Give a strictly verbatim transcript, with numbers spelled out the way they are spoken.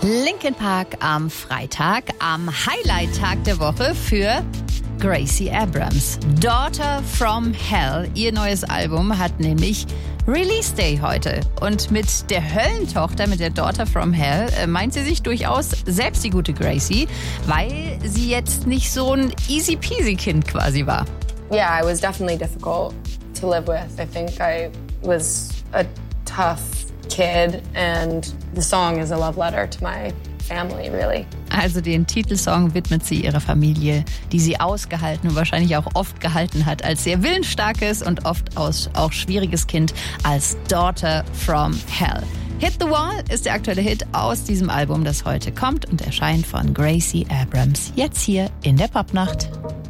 Linkin Park am Freitag, am Highlight-Tag der Woche für Gracie Abrams. Daughter from Hell, ihr neues Album, hat nämlich Release Day heute. Und mit der Höllentochter, mit der Daughter from Hell, meint sie sich durchaus selbst die gute Gracie, weil sie jetzt nicht so ein easy-peasy-Kind quasi war. Yeah, it was definitely difficult to live with. I think I was a tough kid and the song is a love letter to my family, really. Also den Titelsong widmet sie ihrer Familie, die sie ausgehalten und wahrscheinlich auch oft gehalten hat als sehr willensstarkes und oft auch schwieriges Kind, als Daughter from Hell. Hit the Wall ist der aktuelle Hit aus diesem Album, das heute kommt und erscheint von Gracie Abrams. Jetzt hier in der Popnacht.